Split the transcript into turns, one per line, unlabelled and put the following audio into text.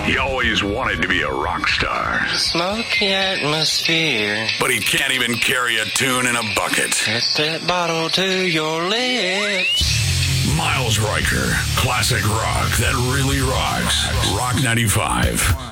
He always wanted to be a rock star.
Smoky atmosphere.
But he can't even carry a tune in a bucket.
Set that bottle to your lips.
Miles Riker, classic rock that really rocks. Rock 95.